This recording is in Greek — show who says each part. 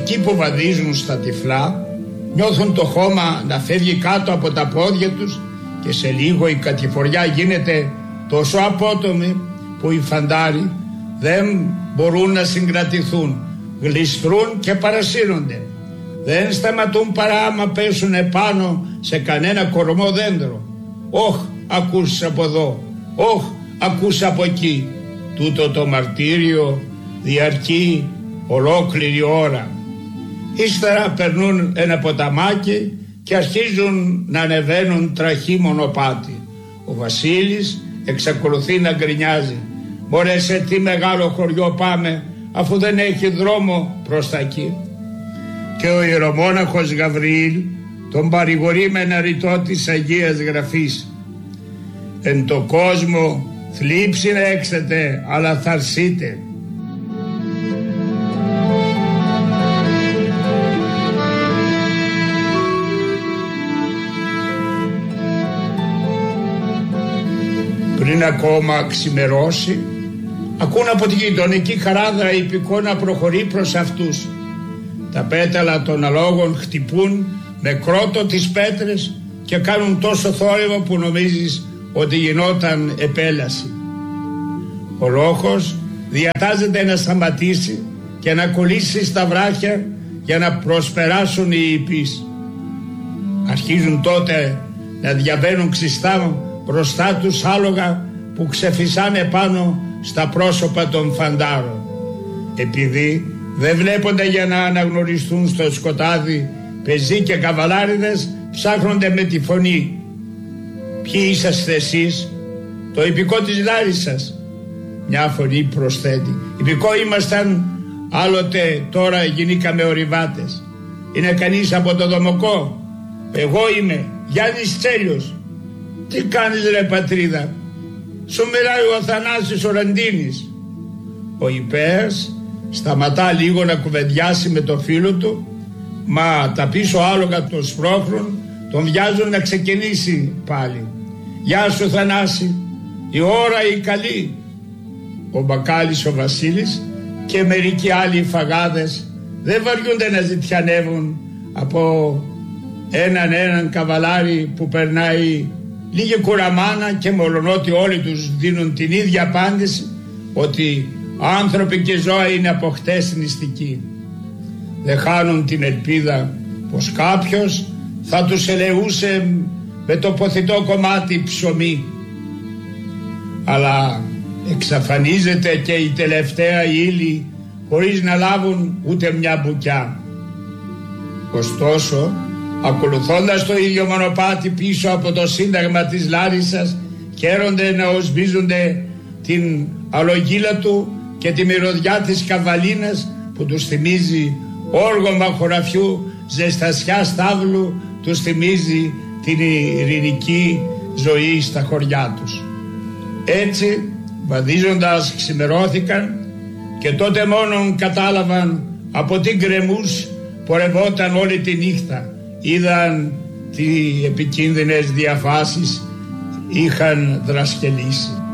Speaker 1: Εκεί που βαδίζουν στα τυφλά, νιώθουν το χώμα να φεύγει κάτω από τα πόδια τους και σε λίγο η κατηφοριά γίνεται τόσο απότομη που οι φαντάροι δεν μπορούν να συγκρατηθούν, γλιστρούν και παρασύρονται. Δεν σταματούν παρά άμα πέσουν επάνω σε κανένα κορμό δέντρο. «Όχ, ακούς από εδώ, όχ, ακούς από εκεί». Τούτο το μαρτύριο διαρκεί ολόκληρη ώρα. Ύστερα περνούν ένα ποταμάκι και αρχίζουν να ανεβαίνουν τραχή μονοπάτι. Ο Βασίλης εξακολουθεί να γκρινιάζει. «Μωρέ, σε τι μεγάλο χωριό πάμε, αφού δεν έχει δρόμο προς τα εκεί». Και ο ιερομόναχος Γαβριήλ τον παρηγορεί με ένα ρητό της Αγίας Γραφής. «Εν το κόσμο θλίψη να έξετε, αλλά θα αρσείτε». Πριν ακόμα ξημερώσει, ακούν από τη γειτονική χαράδρα ιππικό να προχωρεί προς αυτούς. Τα πέταλα των αλόγων χτυπούν με κρότο τις πέτρες και κάνουν τόσο θόρυβο που νομίζεις ότι γινόταν επέλαση. Ο ρόχος διατάζεται να σταματήσει και να κολλήσει στα βράχια για να προσπεράσουν οι ιππείς. Αρχίζουν τότε να διαβαίνουν ξιστά μπροστά τους άλογα που ξεφυσάνε πάνω στα πρόσωπα των φαντάρων. Επειδή δεν βλέπονται για να αναγνωριστούν στο σκοτάδι, πεζοί και καβαλάριδες ψάχνονται με τη φωνή. «Ποιοι είσαστε εσείς?» «Το ιππικό της Λάρισσας». Μια φωνή προσθέτει. «Ιππικό ήμασταν άλλοτε, τώρα γινήκαμε ορειβάτες». «Είναι κανείς από το Δομοκό?» «Εγώ είμαι, Γιάννης Τσέλιος». «Τι κάνεις ρε πατρίδα?» «Σου μιλάει ο Αθανάσης ο Ραντίνης». Ο Ιππέας σταματά λίγο να κουβεντιάσει με το φίλο του, μα τα πίσω άλογα τον σπρώχνουν, τον βιάζουν να ξεκινήσει πάλι. «Γεια σου Θανάση, η ώρα η καλή». Ο Μπακάλης ο Βασίλης και μερικοί άλλοι φαγάδες δεν βαριούνται να ζητιανεύουν από έναν καβαλάρι που περνάει λίγη κουραμάνα, και μολονότι όλοι τους δίνουν την ίδια απάντηση, ότι άνθρωποι και ζώα είναι από χτες νηστικοί. Δεν χάνουν την ελπίδα πως κάποιος θα τους ελεούσε με το ποθητό κομμάτι ψωμί. Αλλά εξαφανίζεται και η τελευταία ύλη χωρίς να λάβουν ούτε μια μπουκιά. Ωστόσο, ακολουθώντας το ίδιο μονοπάτι πίσω από το Σύνταγμα της Λάρισσας, χαίρονται να οσμίζονται την αλογίλα του και τη μυρωδιά της καβαλίνας που τους θυμίζει όργωμα χωραφιού, ζεστασιά στάβλου, τους θυμίζει την ειρηνική ζωή στα χωριά τους. Έτσι βαδίζοντας ξημερώθηκαν και τότε μόνον κατάλαβαν από τι γκρεμούς πορευόταν όλη τη νύχτα. Είδαν τι επικίνδυνες διαφάσεις είχαν δρασκελίσει.